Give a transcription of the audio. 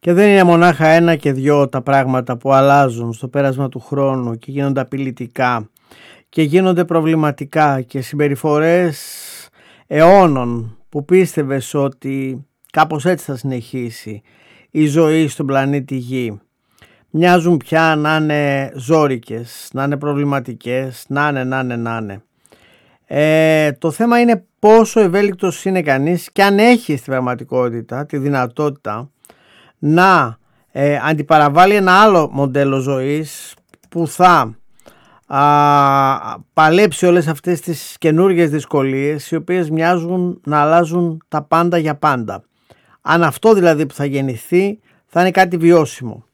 Και δεν είναι μονάχα ένα και δυο τα πράγματα που αλλάζουν στο πέρασμα του χρόνου και γίνονται απειλητικά και γίνονται προβληματικά και συμπεριφορές αιώνων που πίστευες ότι κάπως έτσι θα συνεχίσει η ζωή στον πλανήτη Γη. Μοιάζουν πια να είναι ζώρικες, να είναι προβληματικές, να είναι. Το θέμα είναι πόσο ευέλικτος είναι κανείς και αν έχει στην πραγματικότητα τη δυνατότητα να αντιπαραβάλει ένα άλλο μοντέλο ζωής που θα παλέψει όλες αυτές τις καινούργιες δυσκολίες οι οποίες μοιάζουν να αλλάζουν τα πάντα για πάντα. Αν αυτό δηλαδή που θα γεννηθεί θα είναι κάτι βιώσιμο.